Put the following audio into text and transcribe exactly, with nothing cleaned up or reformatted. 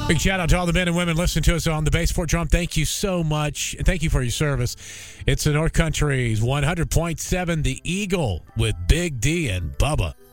Big shout out to all the men and women listening to us on the Base Fort Drum. Thank you so much. Thank you for your service. It's the North Country's one hundred point seven The Eagle with Big D and Bubba.